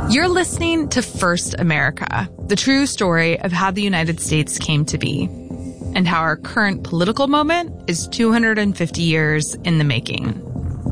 You're listening to First America, the true story of how the United States came to be, and how our current political moment is 250 years in the making.